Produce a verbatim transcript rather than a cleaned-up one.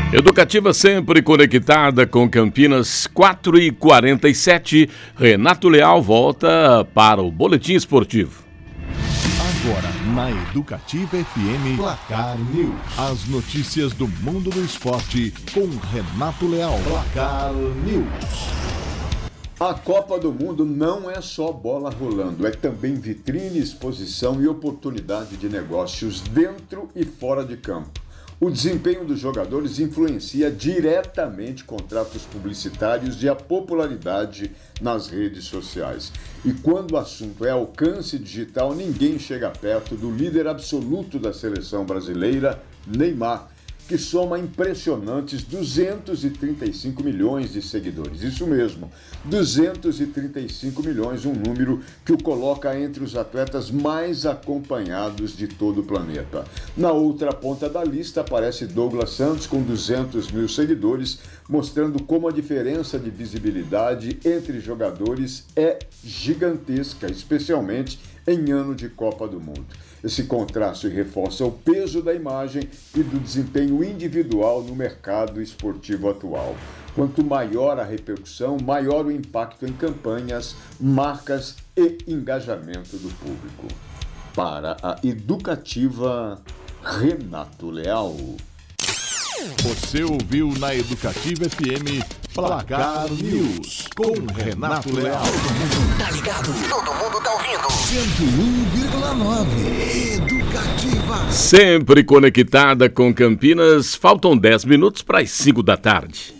Educativa sempre conectada com Campinas, quatro e quarenta e sete. Renato Leal volta para o Boletim Esportivo. Agora, na Educativa F M, Placar News. As notícias do mundo do esporte com Renato Leal. Placar News. A Copa do Mundo não é só bola rolando, é também vitrine, exposição e oportunidade de negócios dentro e fora de campo. O desempenho dos jogadores influencia diretamente contratos publicitários e a popularidade nas redes sociais. E quando o assunto é alcance digital, ninguém chega perto do líder absoluto da seleção brasileira, Neymar, que soma impressionantes duzentos e trinta e cinco milhões de seguidores. Isso mesmo, duzentos e trinta e cinco milhões, um número que o coloca entre os atletas mais acompanhados de todo o planeta. Na outra ponta da lista aparece Douglas Santos com duzentos mil seguidores, mostrando como a diferença de visibilidade entre jogadores é gigantesca, especialmente em ano de Copa do Mundo. Esse contraste reforça o peso da imagem e do desempenho individual no mercado esportivo atual. Quanto maior a repercussão, maior o impacto em campanhas, marcas e engajamento do público. Para a Educativa, Renato Leal. Você ouviu na Educativa F M Placar News com Renato Leal. Tá ligado? Todo mundo tá ouvindo. cento e um vírgula nove Educativa. Sempre conectada com Campinas, faltam dez minutos para as cinco da tarde.